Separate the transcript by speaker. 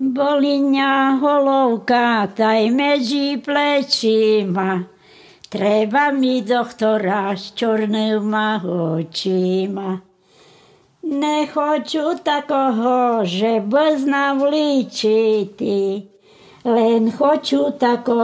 Speaker 1: Boli mňa holovka, taj medzi plečima. Treba mi doktora s čornýma očima. Nechoču takoho, že bez nám líčiti, len choču takoho,